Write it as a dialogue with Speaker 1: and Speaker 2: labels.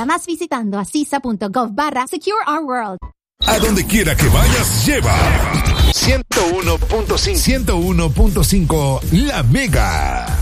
Speaker 1: Descúbrela más visitando acisa.gov/Secure Our World.
Speaker 2: A donde quiera que vayas, lleva 101.5 La Mega.